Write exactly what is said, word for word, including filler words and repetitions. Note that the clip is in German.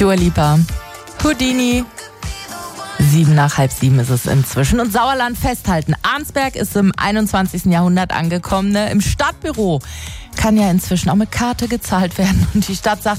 Dua Lipa, Houdini. Sieben nach halb sieben ist es inzwischen. Und Sauerland festhalten. Arnsberg ist im einundzwanzigsten Jahrhundert angekommen. Ne? Im Stadtbüro kann ja inzwischen auch mit Karte gezahlt werden. Und die Stadt sagt,